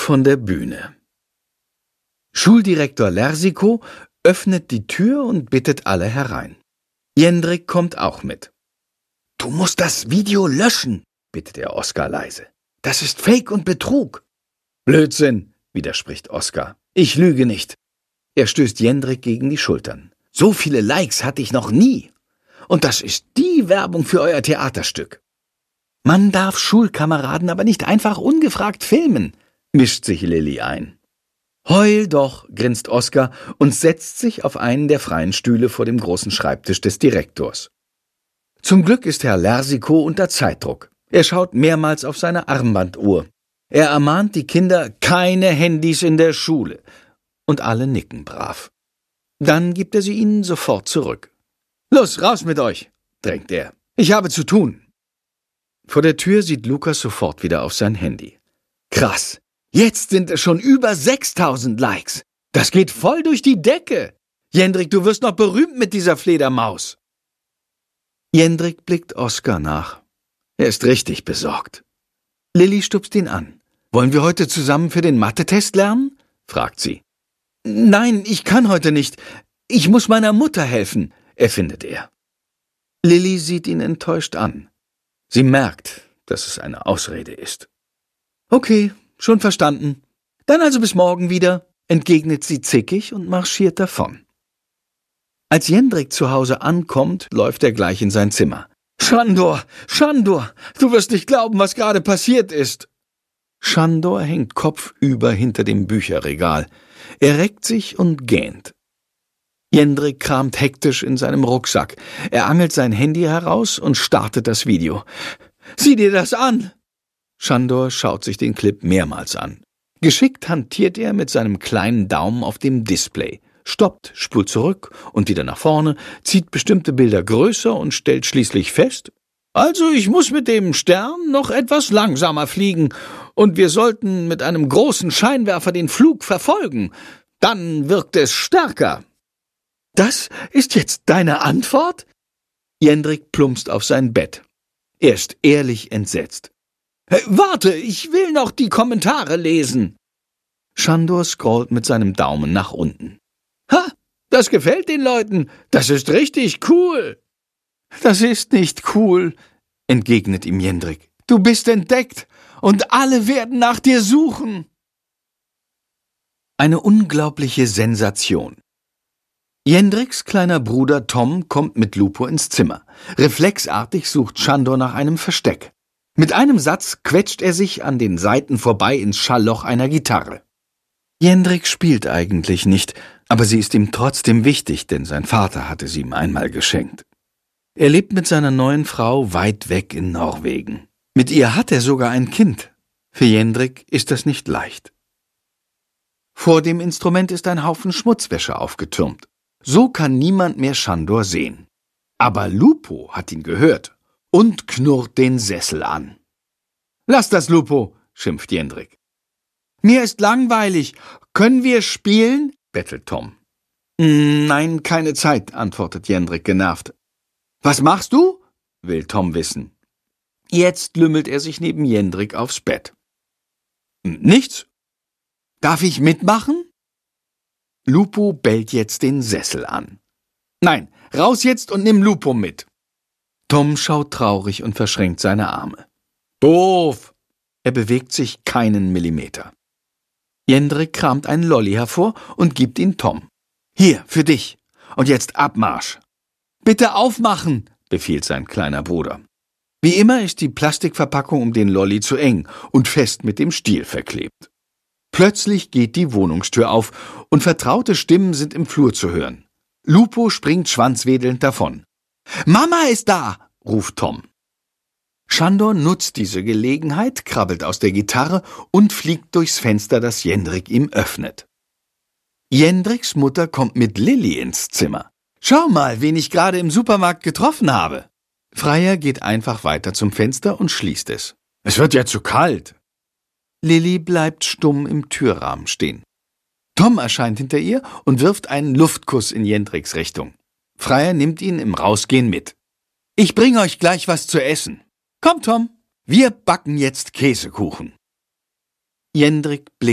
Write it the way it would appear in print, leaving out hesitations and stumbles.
von der Bühne. Schuldirektor Lersikow öffnet die Tür und bittet alle herein. Jendrik kommt auch mit. »Du musst das Video löschen«, bittet er Oskar leise. »Das ist Fake und Betrug.« »Blödsinn«, widerspricht Oskar. »Ich lüge nicht.« Er stößt Jendrik gegen die Schultern. »So viele Likes hatte ich noch nie. Und das ist die Werbung für euer Theaterstück.« »Man darf Schulkameraden aber nicht einfach ungefragt filmen«, mischt sich Lilli ein. »Heul doch«, grinst Oskar und setzt sich auf einen der freien Stühle vor dem großen Schreibtisch des Direktors. Zum Glück ist Herr Lersikow unter Zeitdruck. Er schaut mehrmals auf seine Armbanduhr. Er ermahnt die Kinder, keine Handys in der Schule. Und alle nicken brav. Dann gibt er sie ihnen sofort zurück. »Los, raus mit euch«, drängt er. »Ich habe zu tun.« Vor der Tür sieht Lukas sofort wieder auf sein Handy. »Krass, jetzt sind es schon über 6000 Likes. Das geht voll durch die Decke. Jendrik, du wirst noch berühmt mit dieser Fledermaus.« Jendrik blickt Oskar nach. Er ist richtig besorgt. Lilli stupst ihn an. »Wollen wir heute zusammen für den Mathe-Test lernen?« fragt sie. »Nein, ich kann heute nicht. Ich muss meiner Mutter helfen«, erfindet er. Lilli sieht ihn enttäuscht an. Sie merkt, dass es eine Ausrede ist. »Okay, schon verstanden. Dann also bis morgen wieder«, entgegnet sie zickig und marschiert davon. Als Jendrik zu Hause ankommt, läuft er gleich in sein Zimmer. »Schandor, Schandor, du wirst nicht glauben, was gerade passiert ist.« Schandor hängt kopfüber hinter dem Bücherregal. Er reckt sich und gähnt. Jendrik kramt hektisch in seinem Rucksack. Er angelt sein Handy heraus und startet das Video. »Sieh dir das an!« Schandor schaut sich den Clip mehrmals an. Geschickt hantiert er mit seinem kleinen Daumen auf dem Display, stoppt, spult zurück und wieder nach vorne, zieht bestimmte Bilder größer und stellt schließlich fest, »Also ich muss mit dem Stern noch etwas langsamer fliegen und wir sollten mit einem großen Scheinwerfer den Flug verfolgen. Dann wirkt es stärker.« »Das ist jetzt deine Antwort?« Jendrik plumpst auf sein Bett. Er ist ehrlich entsetzt. »Warte, ich will noch die Kommentare lesen.« Schandor scrollt mit seinem Daumen nach unten. »Ha, das gefällt den Leuten. Das ist richtig cool.« »Das ist nicht cool«, entgegnet ihm Jendrik. »Du bist entdeckt und alle werden nach dir suchen.« Eine unglaubliche Sensation. Jendriks kleiner Bruder Tom kommt mit Lupo ins Zimmer. Reflexartig sucht Schandor nach einem Versteck. Mit einem Satz quetscht er sich an den Saiten vorbei ins Schallloch einer Gitarre. Jendrik spielt eigentlich nicht, aber sie ist ihm trotzdem wichtig, denn sein Vater hatte sie ihm einmal geschenkt. Er lebt mit seiner neuen Frau weit weg in Norwegen. Mit ihr hat er sogar ein Kind. Für Jendrik ist das nicht leicht. Vor dem Instrument ist ein Haufen Schmutzwäsche aufgetürmt. So kann niemand mehr Schandor sehen. Aber Lupo hat ihn gehört und knurrt den Sessel an. »Lass das, Lupo«, schimpft Jendrik. »Mir ist langweilig. Können wir spielen?«, bettelt Tom. »Nein, keine Zeit«, antwortet Jendrik genervt. »Was machst du?«, will Tom wissen. Jetzt lümmelt er sich neben Jendrik aufs Bett. »Nichts. Darf ich mitmachen?« Lupo bellt jetzt den Sessel an. »Nein, raus jetzt und nimm Lupo mit.« Tom schaut traurig und verschränkt seine Arme. »Doof!« Er bewegt sich keinen Millimeter. Jendrik kramt einen Lolli hervor und gibt ihn Tom. »Hier, für dich. Und jetzt Abmarsch.« »Bitte aufmachen«, befiehlt sein kleiner Bruder. Wie immer ist die Plastikverpackung um den Lolli zu eng und fest mit dem Stiel verklebt. Plötzlich geht die Wohnungstür auf und vertraute Stimmen sind im Flur zu hören. Lupo springt schwanzwedelnd davon. »Mama ist da«, ruft Tom. Schandor nutzt diese Gelegenheit, krabbelt aus der Gitarre und fliegt durchs Fenster, das Jendrik ihm öffnet. Jendriks Mutter kommt mit Lilli ins Zimmer. »Schau mal, wen ich gerade im Supermarkt getroffen habe.« Freier geht einfach weiter zum Fenster und schließt es. »Es wird ja zu kalt.« Lilli bleibt stumm im Türrahmen stehen. Tom erscheint hinter ihr und wirft einen Luftkuss in Jendriks Richtung. Freier nimmt ihn im Rausgehen mit. »Ich bringe euch gleich was zu essen. Komm, Tom, wir backen jetzt Käsekuchen.« Jendrik blickt